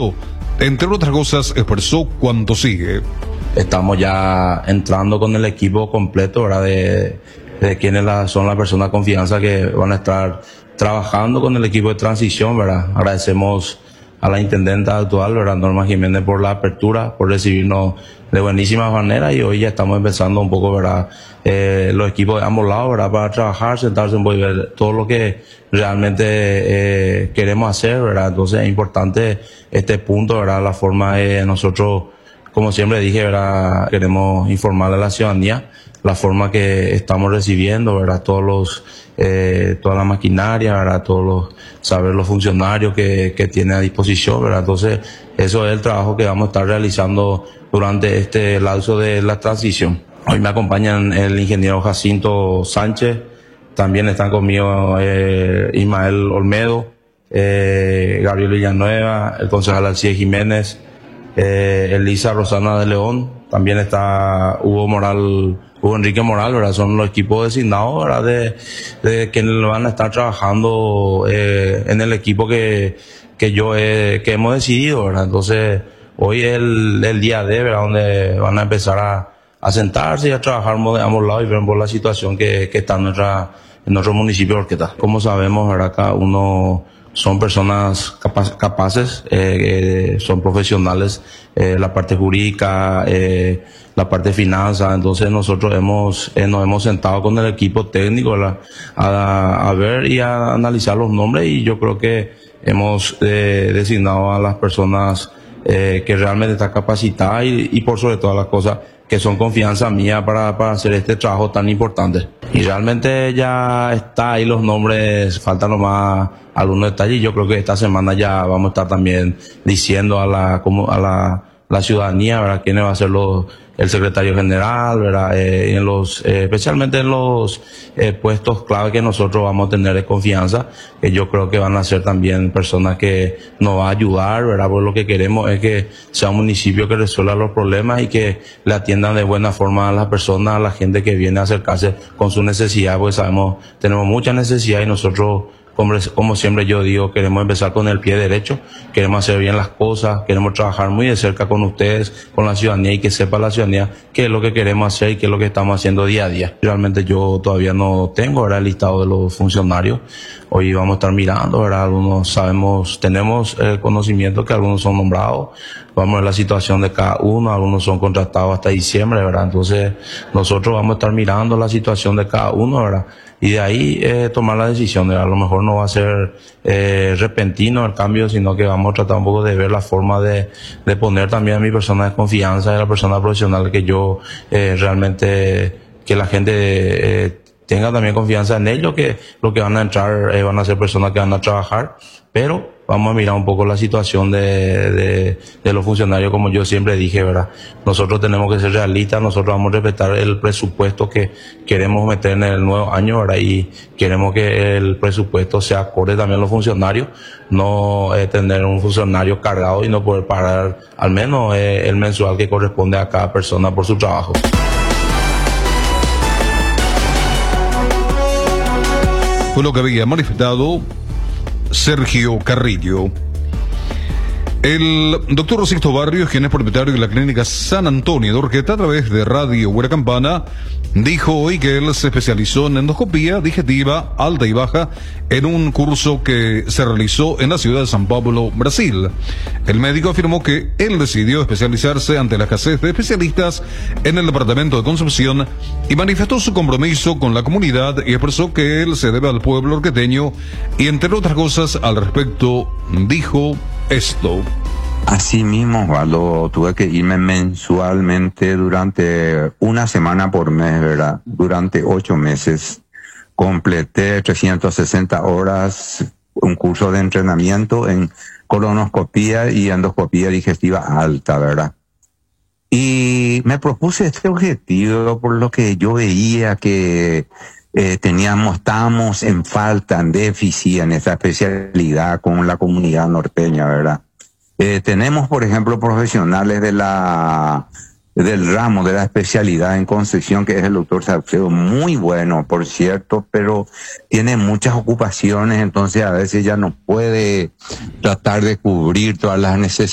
Esto, entre otras cosas, expresó cuánto sigue. Estamos ya entrando con el equipo completo, ¿verdad? De quienes son las personas de confianza que van a estar trabajando con el equipo de transición, ¿verdad? Agradecemos a la intendenta actual, ¿verdad? Norma Jiménez, por la apertura, por recibirnos de buenísimas maneras, y hoy ya estamos empezando un poco, ¿verdad? Los equipos de ambos lados, ¿verdad? Para trabajar, sentarse en ver todo lo que realmente queremos hacer, ¿verdad? Entonces es importante este punto, ¿verdad? La forma de nosotros, como siempre dije, ¿verdad? Queremos informarle a la ciudadanía la forma que estamos recibiendo, ¿verdad? Toda la maquinaria, ¿verdad? Los funcionarios que tiene a disposición, ¿verdad? Entonces, eso es el trabajo que vamos a estar realizando durante este lapso de la transición. Hoy me acompañan el ingeniero Jacinto Sánchez, también están conmigo Ismael Olmedo, Gabriel Villanueva, el concejal Alcides Jiménez, Elisa Rosana de León, también está Hugo Enrique Moral, ¿verdad? Son los equipos designados, ¿verdad? De quienes van a estar trabajando en el equipo que hemos decidido, ¿verdad? Entonces, hoy es el día D, ¿verdad? Donde van a empezar a sentarse y a trabajar de ambos lados y ver por la situación que está en nuestro municipio de Horqueta. Como sabemos, ¿verdad? Cada uno son personas capaces, son profesionales, la parte jurídica, la parte de finanzas. Entonces nosotros nos hemos sentado con el equipo técnico, ¿verdad? A ver y a analizar los nombres, y yo creo que hemos designado a las personas que realmente están capacitadas y por sobre todas las cosas que son confianza mía para hacer este trabajo tan importante. Y realmente ya está ahí los nombres, faltan nomás algunos detalles. Yo creo que esta semana ya vamos a estar también diciendo a la ciudadanía, ¿verdad? Quiénes va a ser el secretario general, ¿verdad? Especialmente en los puestos clave que nosotros vamos a tener de confianza, que yo creo que van a ser también personas que nos van a ayudar, ¿verdad? Porque lo que queremos es que sea un municipio que resuelva los problemas y que le atiendan de buena forma a las personas, a la gente que viene a acercarse con su necesidad, porque sabemos, tenemos mucha necesidad, y nosotros, como siempre yo digo, queremos empezar con el pie derecho, queremos hacer bien las cosas, queremos trabajar muy de cerca con ustedes, con la ciudadanía, y que sepa la ciudadanía qué es lo que queremos hacer y qué es lo que estamos haciendo día a día. Realmente yo todavía no tengo, ¿verdad?, el listado de los funcionarios. Hoy vamos a estar mirando, ¿verdad? Algunos tenemos conocimiento que algunos son nombrados, vamos a ver la situación de cada uno, algunos son contratados hasta diciembre, ¿verdad? Entonces nosotros vamos a estar mirando la situación de cada uno, ¿verdad? Y de ahí tomar la decisión, ¿verdad? A lo mejor no va a ser repentino el cambio, sino que vamos a tratar un poco de ver la forma de poner también a mi persona de confianza y a la persona profesional que yo realmente, que la gente tenga también confianza en ellos, que lo que van a entrar van a ser personas que van a trabajar, pero vamos a mirar un poco la situación de los funcionarios, como yo siempre dije, ¿verdad? Nosotros tenemos que ser realistas, nosotros vamos a respetar el presupuesto que queremos meter en el nuevo año, ¿verdad? Y queremos que el presupuesto sea acorde también a los funcionarios, no tener un funcionario cargado y no poder pagar al menos el mensual que corresponde a cada persona por su trabajo. Fue lo que había manifestado Sergio Carrillo. El doctor Sixto Barrios, quien es propietario de la clínica San Antonio de Horqueta, a través de Radio Buena Campana, dijo hoy que él se especializó en endoscopía digestiva alta y baja en un curso que se realizó en la ciudad de San Pablo, Brasil. El médico afirmó que él decidió especializarse ante la escasez de especialistas en el departamento de Concepción y manifestó su compromiso con la comunidad y expresó que él se debe al pueblo horqueteño y, entre otras cosas, al respecto dijo esto. Así mismo, Osvaldo, tuve que irme mensualmente durante una semana por mes, ¿verdad? Durante 8 meses. Completé 360 horas, un curso de entrenamiento en colonoscopía y endoscopía digestiva alta, ¿verdad? Y me propuse este objetivo por lo que yo veía que estábamos en falta, en déficit en esta especialidad con la comunidad norteña, ¿verdad? Tenemos, por ejemplo, profesionales del ramo de la especialidad en Concepción, que es el doctor Salcedo, muy bueno, por cierto, pero tiene muchas ocupaciones, entonces a veces ya no puede tratar de cubrir todas las necesidades